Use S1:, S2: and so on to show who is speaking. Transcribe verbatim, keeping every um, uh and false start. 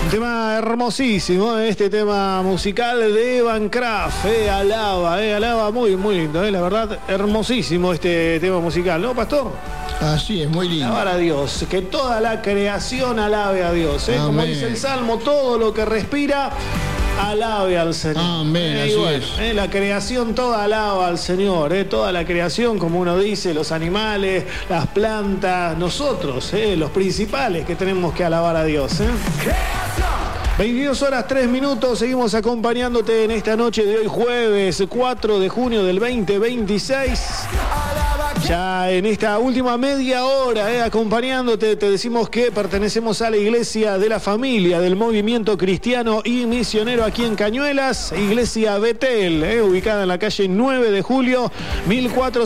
S1: Un tema hermosísimo, este tema musical de Evan Kraft, eh, alaba, eh, alaba, muy, muy lindo, eh, la verdad, hermosísimo este tema musical, ¿no, Pastor?
S2: Así es, muy lindo.
S1: Alabar a Dios, que toda la creación alabe a Dios, eh, como dice el Salmo, todo lo que respira alabe al Señor.
S2: Amén,
S1: eh,
S2: así
S1: bueno,
S2: es.
S1: Eh, la creación toda alaba al Señor, eh, toda la creación, como uno dice, los animales, las plantas, nosotros, eh, los principales que tenemos que alabar a Dios. Eh. veintidós horas tres minutos, seguimos acompañándote en esta noche de hoy jueves cuatro de junio del veinte veintiséis. Ya en esta última media hora, eh, acompañándote, te decimos que pertenecemos a la Iglesia de la Familia del Movimiento Cristiano y Misionero aquí en Cañuelas, Iglesia Betel, eh, ubicada en la calle nueve de julio, mil cuatrocientos